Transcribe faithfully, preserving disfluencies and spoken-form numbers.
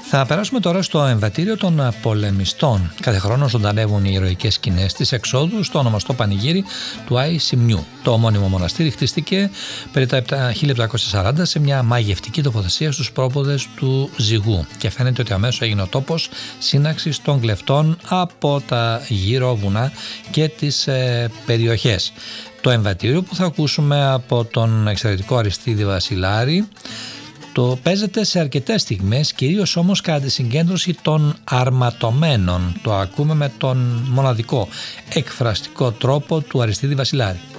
Θα περάσουμε τώρα στο εμβατήριο των πολεμιστών. Κάθε χρόνο ζωντανεύουν οι ηρωικές σκηνές της εξόδου στο ονομαστό πανηγύρι του Άη Σιμνιού. Το ομώνυμο μοναστήρι χτίστηκε περί τα χίλια επτακόσια σαράντα σε μια μαγευτική τοποθεσία στους πρόποδες του Ζυγού και φαίνεται ότι αμέσως έγινε ο τόπος σύναξης των κλεφτών από τα γύρω βουνά και τις ε, περιοχές. Το εμβατήριο που θα ακούσουμε από τον εξαιρετικό Αριστίδη Βασιλάρη το παίζεται σε αρκετές στιγμές, κυρίως όμως κατά τη συγκέντρωση των αρματωμένων. Το ακούμε με τον μοναδικό εκφραστικό τρόπο του Αριστίδη Βασιλάρη.